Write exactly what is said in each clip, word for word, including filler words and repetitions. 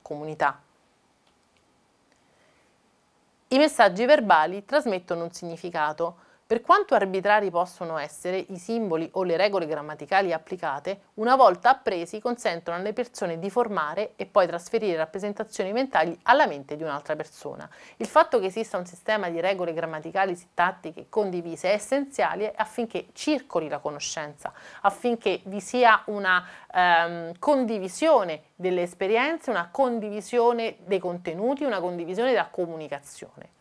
comunità. I messaggi verbali trasmettono un significato. Per quanto arbitrari possono essere i simboli o le regole grammaticali applicate, una volta appresi consentono alle persone di formare e poi trasferire rappresentazioni mentali alla mente di un'altra persona. Il fatto che esista un sistema di regole grammaticali sintattiche condivise è essenziale affinché circoli la conoscenza, affinché vi sia una ehm, condivisione delle esperienze, una condivisione dei contenuti, una condivisione della comunicazione.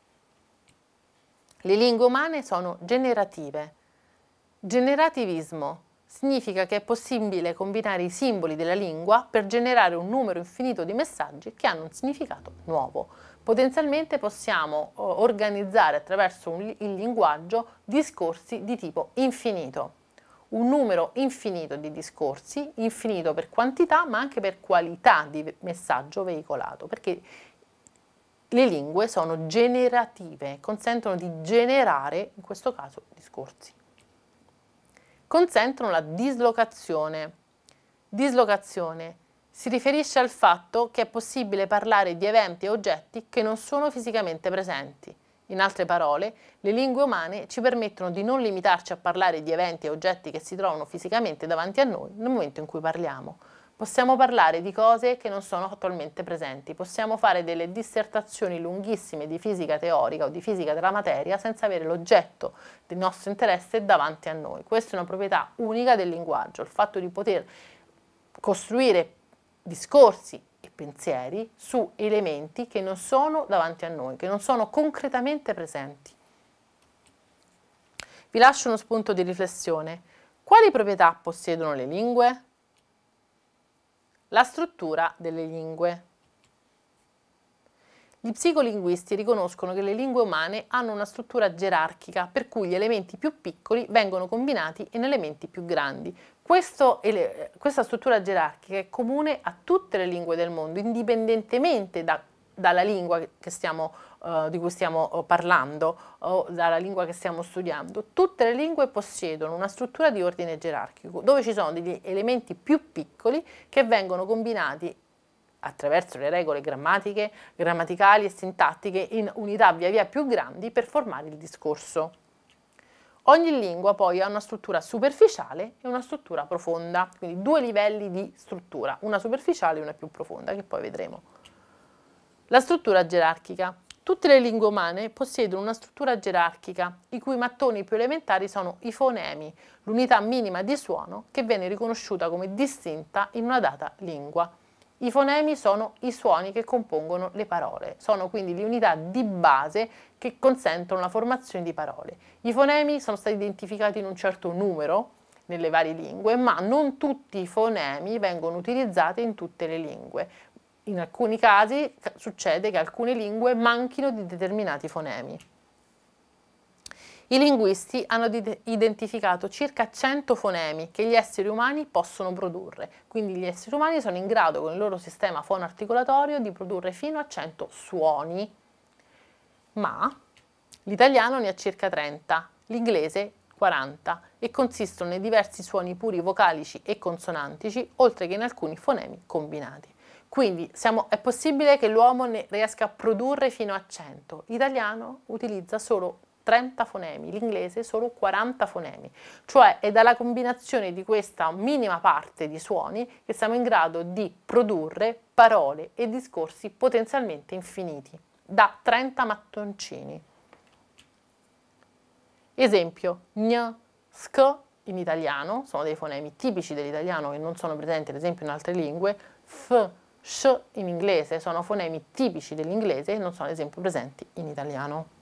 Le lingue umane sono generative. Generativismo significa che è possibile combinare i simboli della lingua per generare un numero infinito di messaggi che hanno un significato nuovo. Potenzialmente possiamo organizzare attraverso un, il linguaggio discorsi di tipo infinito. Un numero infinito di discorsi, infinito per quantità ma anche per qualità di messaggio veicolato, perché le lingue sono generative, consentono di generare, in questo caso, discorsi. Consentono la dislocazione. Dislocazione si riferisce al fatto che è possibile parlare di eventi e oggetti che non sono fisicamente presenti. In altre parole, le lingue umane ci permettono di non limitarci a parlare di eventi e oggetti che si trovano fisicamente davanti a noi nel momento in cui parliamo. Possiamo parlare di cose che non sono attualmente presenti, possiamo fare delle dissertazioni lunghissime di fisica teorica o di fisica della materia senza avere l'oggetto del nostro interesse davanti a noi. Questa è una proprietà unica del linguaggio, il fatto di poter costruire discorsi e pensieri su elementi che non sono davanti a noi, che non sono concretamente presenti. Vi lascio uno spunto di riflessione. Quali proprietà possiedono le lingue? La struttura delle lingue. Gli psicolinguisti riconoscono che le lingue umane hanno una struttura gerarchica, per cui gli elementi più piccoli vengono combinati in elementi più grandi. Questo, questa struttura gerarchica è comune a tutte le lingue del mondo, indipendentemente da, dalla lingua che stiamo, uh, di cui stiamo parlando o dalla lingua che stiamo studiando. Tutte le lingue possiedono una struttura di ordine gerarchico, dove ci sono degli elementi più piccoli che vengono combinati attraverso le regole grammatiche, grammaticali e sintattiche in unità via via più grandi per formare il discorso. Ogni lingua poi ha una struttura superficiale e una struttura profonda, quindi due livelli di struttura, una superficiale e una più profonda, che poi vedremo. La struttura gerarchica. Tutte le lingue umane possiedono una struttura gerarchica, i cui mattoni più elementari sono i fonemi, l'unità minima di suono che viene riconosciuta come distinta in una data lingua. I fonemi sono i suoni che compongono le parole, sono quindi le unità di base che consentono la formazione di parole. I fonemi sono stati identificati in un certo numero nelle varie lingue, ma non tutti i fonemi vengono utilizzati in tutte le lingue. In alcuni casi succede che alcune lingue manchino di determinati fonemi. I linguisti hanno identificato circa cento fonemi che gli esseri umani possono produrre, quindi gli esseri umani sono in grado con il loro sistema fonoarticolatorio di produrre fino a cento suoni, ma l'italiano ne ha circa trenta, l'inglese quaranta e consistono nei diversi suoni puri vocalici e consonantici, oltre che in alcuni fonemi combinati. Quindi siamo, è possibile che l'uomo ne riesca a produrre fino a cento, l'italiano utilizza solo trenta fonemi, l'inglese solo quaranta fonemi, cioè è dalla combinazione di questa minima parte di suoni che siamo in grado di produrre parole e discorsi potenzialmente infiniti, da trenta mattoncini. Esempio, gn, sk in italiano, sono dei fonemi tipici dell'italiano che non sono presenti ad esempio in altre lingue, f, sh in inglese sono fonemi tipici dell'inglese e non sono ad esempio presenti in italiano.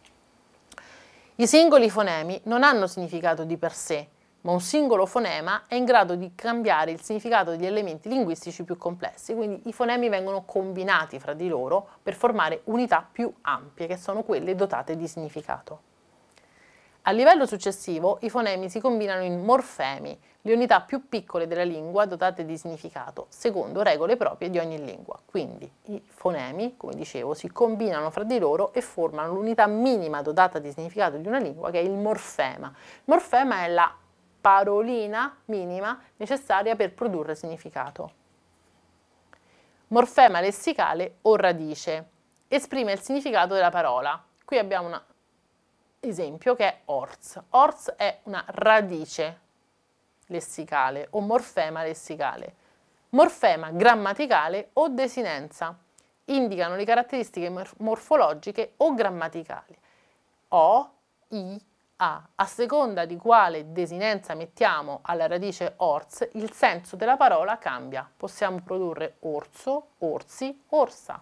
I singoli fonemi non hanno significato di per sé, ma un singolo fonema è in grado di cambiare il significato degli elementi linguistici più complessi, quindi i fonemi vengono combinati fra di loro per formare unità più ampie, che sono quelle dotate di significato. A livello successivo i fonemi si combinano in morfemi, le unità più piccole della lingua dotate di significato, secondo regole proprie di ogni lingua. Quindi i fonemi, come dicevo, si combinano fra di loro e formano l'unità minima dotata di significato di una lingua, che è il morfema. Il morfema è la parolina minima necessaria per produrre significato. morfema lessicale o radice. Esprime il significato della parola. Qui abbiamo un esempio che è ors. Ors è una radice lessicale o morfema lessicale. Morfema grammaticale o desinenza. Indicano le caratteristiche morfologiche o grammaticali. O, I, A. A seconda di quale desinenza mettiamo alla radice ors, il senso della parola cambia. Possiamo produrre orso, orsi, orsa.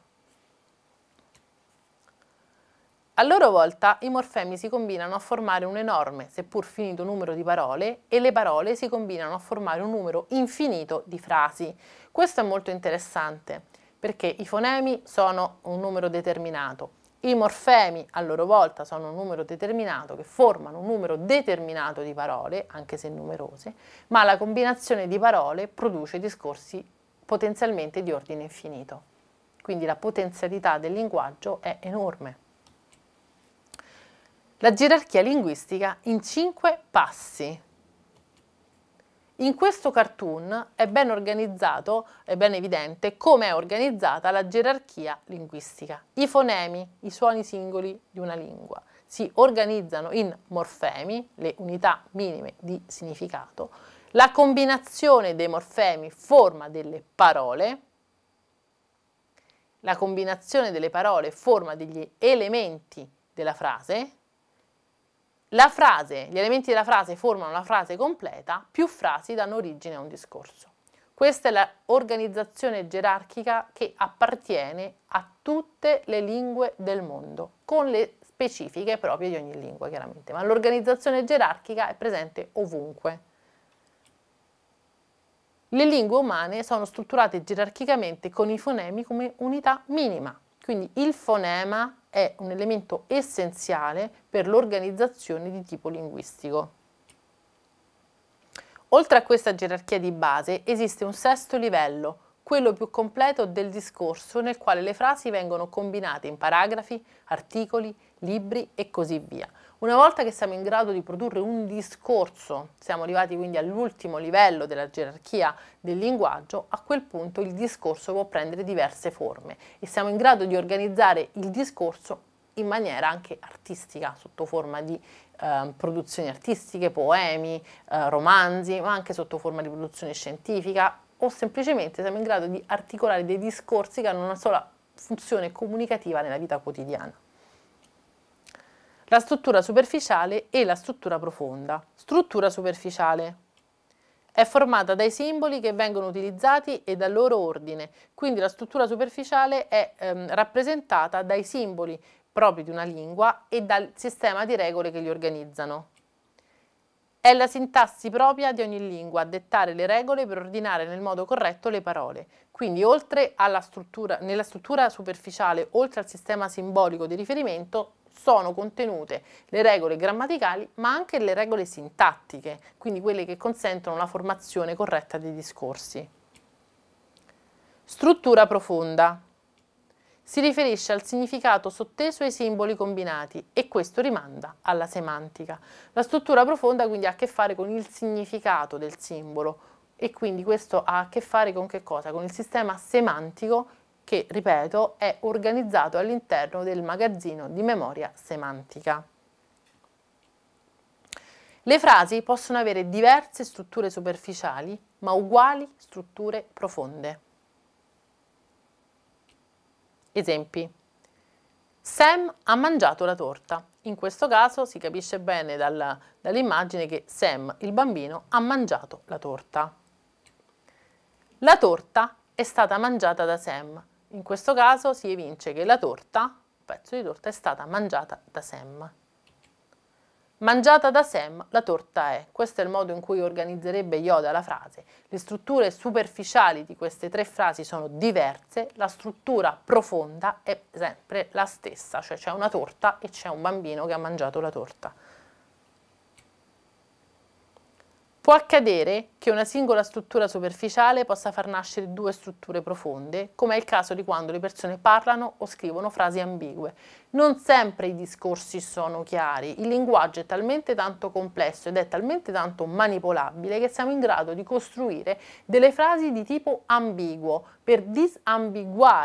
A loro volta i morfemi si combinano a formare un enorme, seppur finito numero di parole e le parole si combinano a formare un numero infinito di frasi. Questo è molto interessante perché i fonemi sono un numero determinato, i morfemi a loro volta sono un numero determinato che formano un numero determinato di parole, anche se numerose, ma la combinazione di parole produce discorsi potenzialmente di ordine infinito. Quindi la potenzialità del linguaggio è enorme. La gerarchia linguistica in cinque passi. In questo cartoon è ben organizzato, è ben evidente come è organizzata la gerarchia linguistica. I fonemi, i suoni singoli di una lingua, si organizzano in morfemi, le unità minime di significato. La combinazione dei morfemi forma delle parole. La combinazione delle parole forma degli elementi della frase. La frase, gli elementi della frase formano la frase completa, più frasi danno origine a un discorso. Questa è l'organizzazione gerarchica che appartiene a tutte le lingue del mondo, con le specifiche proprie di ogni lingua chiaramente, ma l'organizzazione gerarchica è presente ovunque. Le lingue umane sono strutturate gerarchicamente con i fonemi come unità minima, quindi il fonema è un elemento essenziale per l'organizzazione di tipo linguistico. Oltre a questa gerarchia di base esiste un sesto livello, quello più completo del discorso, nel quale le frasi vengono combinate in paragrafi, articoli, libri e così via. Una volta che siamo in grado di produrre un discorso, siamo arrivati quindi all'ultimo livello della gerarchia del linguaggio, a quel punto il discorso può prendere diverse forme e siamo in grado di organizzare il discorso in maniera anche artistica, sotto forma di eh, produzioni artistiche, poemi, eh, romanzi, ma anche sotto forma di produzione scientifica, o semplicemente siamo in grado di articolare dei discorsi che hanno una sola funzione comunicativa nella vita quotidiana. La struttura superficiale e la struttura profonda. Struttura superficiale è formata dai simboli che vengono utilizzati e dal loro ordine, quindi la struttura superficiale è ehm, rappresentata dai simboli propri di una lingua e dal sistema di regole che li organizzano. È la sintassi propria di ogni lingua a dettare le regole per ordinare nel modo corretto le parole. Quindi oltre alla struttura, nella struttura superficiale, oltre al sistema simbolico di riferimento, sono contenute le regole grammaticali, ma anche le regole sintattiche, quindi quelle che consentono la formazione corretta dei discorsi. Struttura profonda. Si riferisce al significato sotteso ai simboli combinati e questo rimanda alla semantica. La struttura profonda quindi ha a che fare con il significato del simbolo e quindi questo ha a che fare con che cosa? Con il sistema semantico che, ripeto, è organizzato all'interno del magazzino di memoria semantica. Le frasi possono avere diverse strutture superficiali, ma uguali strutture profonde. Esempi. Sam ha mangiato la torta. In questo caso si capisce bene dal, dall'immagine che Sam, il bambino, ha mangiato la torta. La torta è stata mangiata da Sam. In questo caso si evince che la torta, un pezzo di torta, è stata mangiata da Sam. Mangiata da Sam, la torta è. Questo è il modo in cui organizzerebbe Yoda la frase. Le strutture superficiali di queste tre frasi sono diverse, la struttura profonda è sempre la stessa, cioè c'è una torta e c'è un bambino che ha mangiato la torta. Può accadere che una singola struttura superficiale possa far nascere due strutture profonde, come è il caso di quando le persone parlano o scrivono frasi ambigue. Non sempre i discorsi sono chiari, il linguaggio è talmente tanto complesso ed è talmente tanto manipolabile che siamo in grado di costruire delle frasi di tipo ambiguo per disambiguare